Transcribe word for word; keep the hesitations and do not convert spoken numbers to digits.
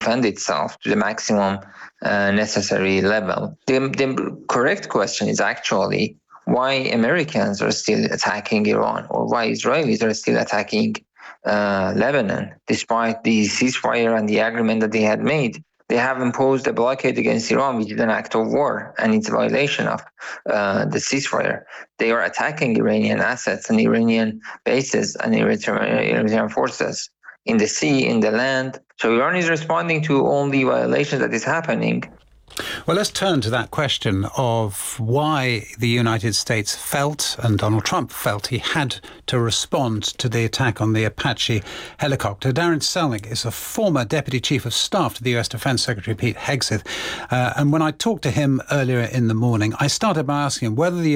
defend itself to the maximum uh, necessary level. The, the correct question is actually why Americans are still attacking Iran, or why Israelis are still attacking uh, Lebanon, despite the ceasefire and the agreement that they had made. They have imposed a blockade against Iran, which is an act of war, and it's a violation of uh, the ceasefire. They are attacking Iranian assets and Iranian bases and Iranian forces in the sea, in the land. So Iran is responding to all the violations that is happening. Well, let's turn to that question of why the United States felt, and Donald Trump felt, he had to respond to the attack on the Apache helicopter. Darren Selnick is a former Deputy Chief of Staff to the U S Defense Secretary Pete Hegseth. Uh, and when I talked to him earlier in the morning, I started by asking him whether the